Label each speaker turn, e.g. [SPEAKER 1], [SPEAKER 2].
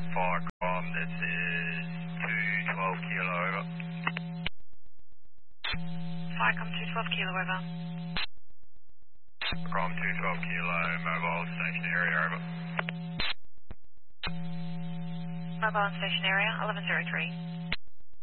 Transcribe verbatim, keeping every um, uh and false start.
[SPEAKER 1] Firecom, this is two twelve kilo over.
[SPEAKER 2] Firecom two twelve kilo over.
[SPEAKER 1] Firecom two twelve kilo, mobile station area over.
[SPEAKER 2] Mobile and station area, eleven zero three.